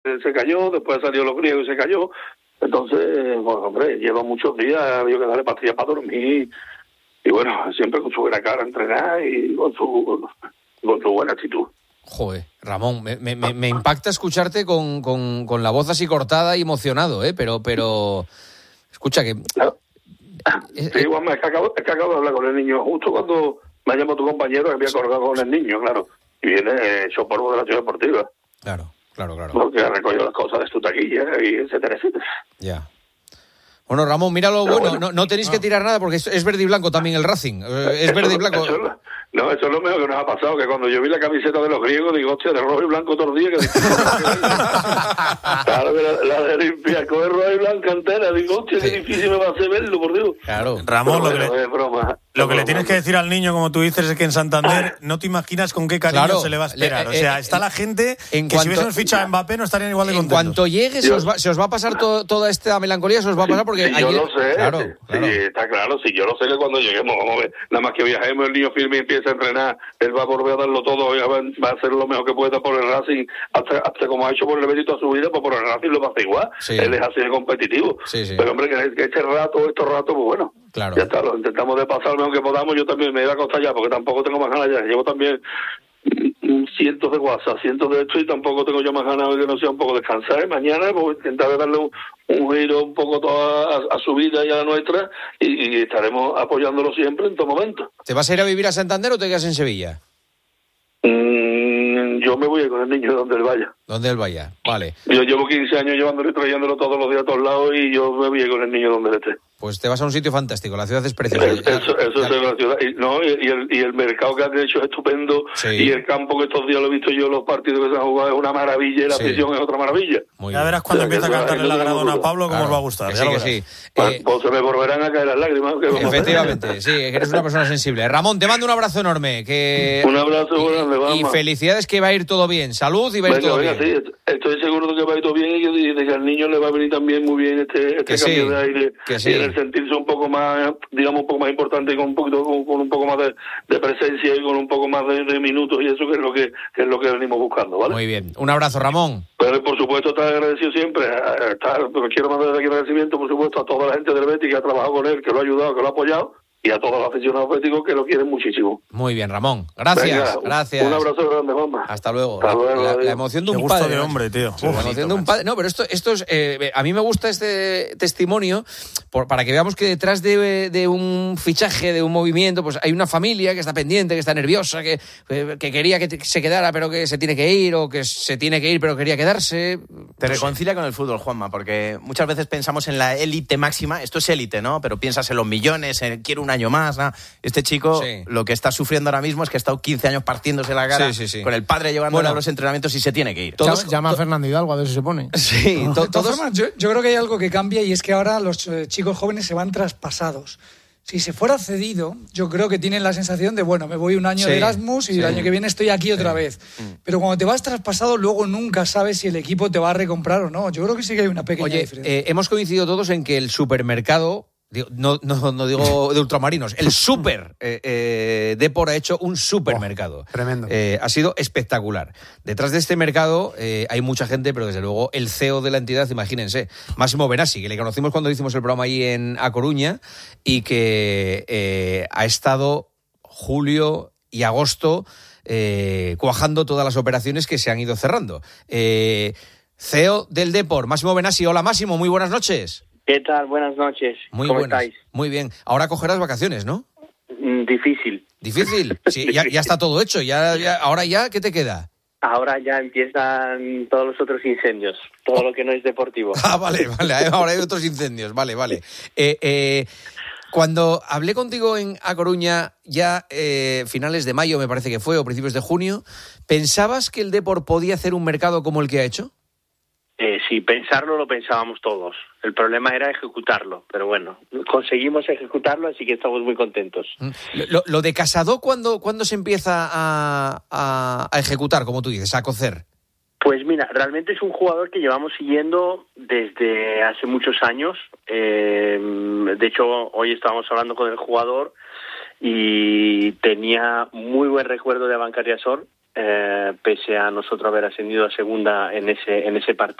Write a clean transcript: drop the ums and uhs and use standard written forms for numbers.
se cayó, después salió los griegos y se cayó. Entonces, bueno, hombre, lleva muchos días, ha habido que darle pastillas para dormir. Y bueno, siempre con su buena cara a entrenar y con su buena actitud. Joder, Ramón, me impacta escucharte con la voz así cortada y emocionado, pero escucha que... Claro. Sí, igual es que acabo de hablar con el niño justo cuando me llamó tu compañero que había colgado con el niño, claro. Y viene hecho polvo de la ciudad deportiva. Claro. Porque ha recogido las cosas de su taquilla y etcétera. Ya. Bueno, Ramón, míralo, bueno, no tenéis que tirar nada porque es verde y blanco también el Racing. Es verde y blanco. Eso es lo mejor que nos ha pasado, que cuando yo vi la camiseta de los griegos, digo, hostia, de rojo y blanco todo el día. Claro, la de Olympiacos es roja y blanca entera. Digo, hostia, qué difícil me va a hacer verlo, por Dios. Claro. Ramón, broma. Lo que le tienes que decir al niño, como tú dices, es que en Santander no te imaginas con qué cariño se le va a esperar. O sea, está la gente que si hubiésemos fichado a Mbappé no estarían igual de contentos. En cuanto llegue, se os va a pasar toda esta melancolía, se os va a pasar porque... Sí, yo lo sé. Claro. Sí, está claro. Sí, yo lo sé que cuando lleguemos, vamos a ver, nada más que viajemos, el niño firme y empieza a entrenar, él va a volver a darlo todo, va a hacer lo mejor que pueda por el Racing, hasta como ha hecho por el Betis toda su vida, pues por el Racing lo va a hacer igual. Sí. Él es así de competitivo. Sí. Pero hombre, que estos ratos, pues bueno, claro. Ya está, lo intentamos de pasar lo mejor que podamos. Yo también me iba a costar ya, porque tampoco tengo más ganas ya. Llevo también cientos de WhatsApp, cientos de esto, y tampoco tengo yo más ganas de que no sea un poco descansar. Mañana pues intentaré darle un giro un poco toda a su vida y a la nuestra, y estaremos apoyándolo siempre en todo momento. ¿Te vas a ir a vivir a Santander o te quedas en Sevilla? Yo me voy a ir con el niño donde él vaya. Donde él vaya, vale. Yo llevo 15 años llevándolo y trayéndolo todos los días a todos lados, y yo me voy a ir con el niño donde él esté. Pues te vas a un sitio fantástico, la ciudad es preciosa. Eso es la ciudad. Y el mercado que han hecho es estupendo, sí. Y el campo que estos días lo he visto yo, los partidos que se han jugado, es una maravilla, y la afición es otra maravilla. Ya verás cuando empieza a cantarle la Gradona a Pablo cómo os va a gustar. Sí. Pues se me volverán a caer las lágrimas. Efectivamente, sí, que eres una persona sensible. Ramón, te mando un abrazo enorme. Un abrazo grande, vamos. Y felicidades, que va a ir todo bien. Salud y va a ir todo bien. Sí, estoy seguro de que va a ir todo bien, y de que al niño le va a venir también muy bien este cambio de aire, y el sentirse un poco más, digamos, un poco más importante, y con un poco más de presencia y con un poco más de minutos, y eso que es lo que venimos buscando, ¿vale? Muy bien. Un abrazo, Ramón. Pero por supuesto estar agradecido siempre, quiero mandar aquí agradecimiento, por supuesto, a toda la gente del Betis que ha trabajado con él, que lo ha ayudado, que lo ha apoyado, y a todos los aficionados béticos que lo quieren muchísimo. Muy bien, Ramón. Gracias. Venga, gracias. Un abrazo grande, Juanma. Hasta luego. La emoción de un padre. Qué gusto de hombre, tío. La emoción de un padre. No, pero esto es... a mí me gusta este testimonio para que veamos que detrás de un fichaje, de un movimiento, pues hay una familia que está pendiente, que está nerviosa, que quería que se quedara, pero que se tiene que ir, o que se tiene que ir, pero quería quedarse. Te reconcilia con el fútbol, Juanma, porque muchas veces pensamos en la élite máxima. Esto es élite, ¿no? Pero piensas en los millones, quiero un año más, ¿no? Este chico lo que está sufriendo ahora mismo es que ha estado 15 años partiéndose la cara con el padre llevándole a los entrenamientos y se tiene que ir. Llama a Fernando Hidalgo a ver si se pone. Sí, todos. Yo creo que hay algo que cambia, y es que ahora los chicos jóvenes se van traspasados. Si se fuera cedido, yo creo que tienen la sensación de, bueno, me voy un año de Erasmus y el año que viene estoy aquí otra vez. Pero cuando te vas traspasado, luego nunca sabes si el equipo te va a recomprar o no. Yo creo que sí que hay una pequeña diferencia. Hemos coincidido todos en que el supermercado... No digo de ultramarinos. El Depor ha hecho un supermercado. Tremendo. Ha sido espectacular. Detrás de este mercado hay mucha gente, pero desde luego el CEO de la entidad, imagínense, Máximo Benassi, que le conocimos cuando hicimos el programa ahí en A Coruña, y que ha estado julio y agosto cuajando todas las operaciones que se han ido cerrando. CEO del Depor, Máximo Benassi. Hola, Máximo, muy buenas noches. ¿Qué tal? Buenas noches. ¿Cómo estáis? Muy bien. Ahora cogerás vacaciones, ¿no? Difícil. ¿Difícil? Sí, ya está todo hecho. Ahora ya, ¿qué te queda? Ahora ya empiezan todos los otros incendios. Todo lo que no es deportivo. Vale. Ahora hay otros incendios. Vale. Cuando hablé contigo en A Coruña, ya finales de mayo, me parece que fue, o principios de junio, ¿pensabas que el Depor podía hacer un mercado como el que ha hecho? Sí, pensarlo lo pensábamos todos. El problema era ejecutarlo, pero bueno, conseguimos ejecutarlo, así que estamos muy contentos. Lo de Casado, ¿cuándo se empieza a ejecutar, como tú dices, a cocer? Pues mira, realmente es un jugador que llevamos siguiendo desde hace muchos años. De hecho, hoy estábamos hablando con el jugador y tenía muy buen recuerdo de Abancariasor, pese a nosotros haber ascendido a segunda en ese partido.